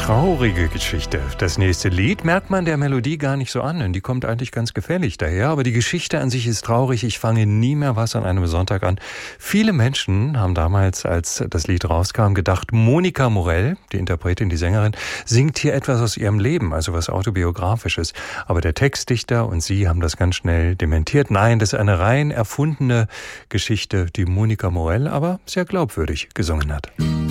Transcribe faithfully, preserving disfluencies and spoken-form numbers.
Traurige Geschichte. Das nächste Lied merkt man der Melodie gar nicht so an, denn die kommt eigentlich ganz gefällig daher. Aber die Geschichte an sich ist traurig. Ich fange nie mehr was an einem Sonntag an. Viele Menschen haben damals, als das Lied rauskam, gedacht, Monika Morell, die Interpretin, die Sängerin, singt hier etwas aus ihrem Leben, also was Autobiografisches. Aber der Textdichter und sie haben das ganz schnell dementiert. Nein, das ist eine rein erfundene Geschichte, die Monika Morell aber sehr glaubwürdig gesungen hat.